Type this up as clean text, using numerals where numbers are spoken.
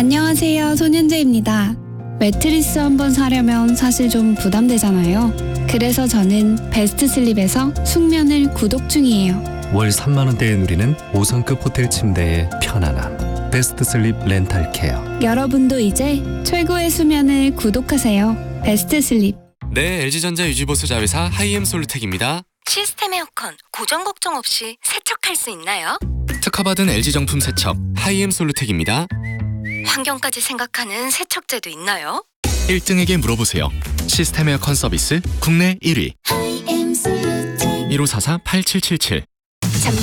안녕하세요, 손현재입니다. 매트리스 한번 사려면 사실 좀 부담되잖아요. 그래서 저는 베스트슬립에서 숙면을 구독 중이에요. 월 3만 원대에 누리는 5성급 호텔 침대의 편안함. 베스트슬립 렌탈케어. 여러분도 이제 최고의 수면을 구독하세요. 베스트슬립. 네, LG전자 유지보수 자회사 하이엠솔루텍입니다. 시스템 에어컨 고정 걱정 없이 세척할 수 있나요? 특허받은 LG 정품 세척 하이엠솔루텍입니다. 환경까지 생각하는 세척제도 있나요? 1등에게 물어보세요. 시스템 에어컨 서비스 국내 1위. 1544-8777